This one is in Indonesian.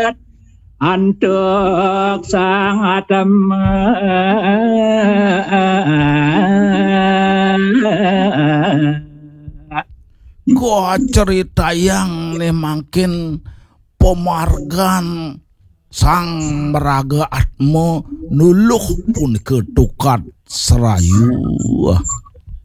antuk sang adem gua cerita yang nih makin pemargan sang meraga atmo nuluh pun ketukat serayu